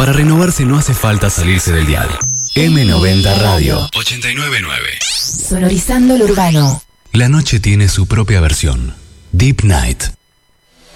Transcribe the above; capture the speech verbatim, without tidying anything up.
Para renovarse no hace falta salirse del dial. eme noventa Radio ochenta y nueve punto nueve. Sonorizando lo urbano. La noche tiene su propia versión. Deep Night.